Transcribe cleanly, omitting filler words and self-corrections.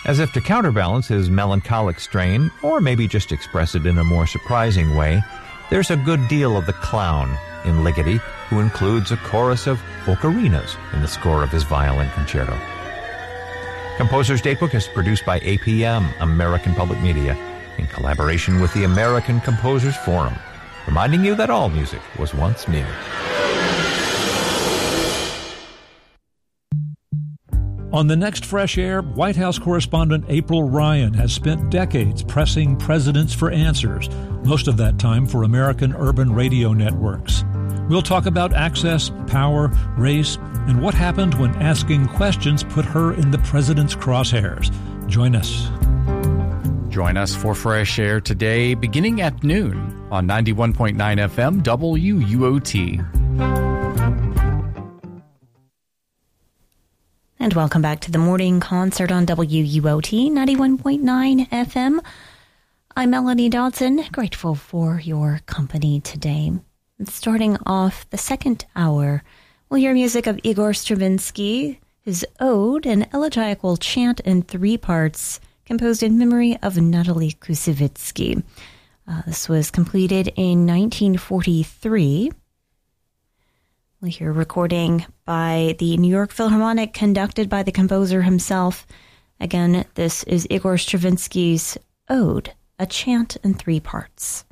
As if to counterbalance his melancholic strain, or maybe just express it in a more surprising way, there's a good deal of the clown in Ligeti, who includes a chorus of ocarinas in the score of his violin concerto. Composer's Datebook is produced by APM, American Public Media, in collaboration with the American Composers Forum, reminding you that all music was once new. On the next Fresh Air, White House correspondent April Ryan has spent decades pressing presidents for answers, most of that time for American urban radio networks. We'll talk about access, power, race, and what happened when asking questions put her in the president's crosshairs. Join us. Join us for Fresh Air today, beginning at noon on 91.9 FM WUOT. And welcome back to the morning concert on WUOT 91.9 FM. I'm Melanie Dodson, grateful for your company today. And starting off the second hour, we'll hear music of Igor Stravinsky, his ode, an elegiacal chant in 3 parts, composed in memory of Natalie Kusevitsky. This was completed in 1943. We'll hear a recording by the New York Philharmonic, conducted by the composer himself. Again, this is Igor Stravinsky's ode, a chant in 3 parts.